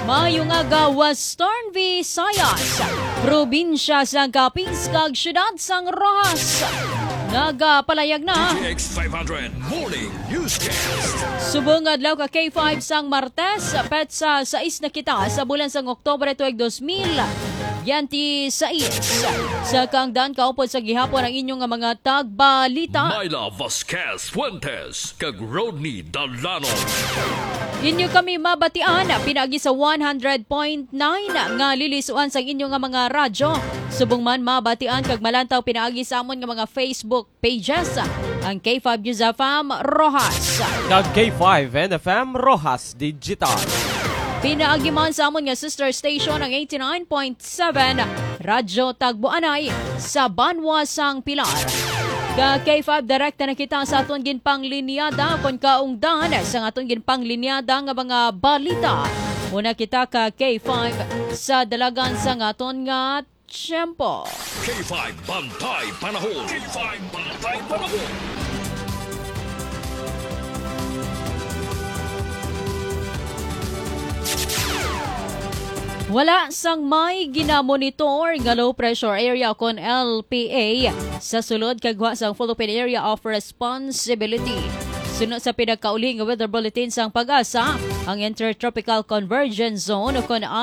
Maayong aga Western Visayas, probinsya sa Capiz kag syudad sang Rojas. Nagapalayag na DX500 Morning Newscast. subong adlaw ka K5 sang Martes, petsa 6 na kita sa bulan sang Oktubre tuig 2000. Yanti sa sa kangdan kaupod sa gihapon ang inyong mga tagbalita. Myla Vasquez Fuentes kag Rodney Dalano. Inyo kami mabatian pinagi sa 100.9 nga lilisuan sa inyong mga radyo. Subong man mabatian kag malantaw pinaagi sa amon nga mga Facebook pages. Ang K5 News FM Rojas. Kag K5 NFM Rojas Digital. Pinaagi man sa amon nga sister station ang 89.7 Radyo Tagbuanay sa Banwa sang Pilar. Ka K5 direkta na kita sa aton ginpang linyada kon kaungdan sa aton ginpang linyada nga mga balita. Muna kita ka K5 sa dalagan sa aton nga tiyempo. K5 Bantay Panahon. K5 Bantay Panahon. Wala sang may ginamonitor nga low pressure area kon LPA sa sulod kagwa sang Philippine Area of Responsibility. Sunod sa pinagkauli nga weather bulletin sang Pag-asa, ang Intertropical Convergence Zone kon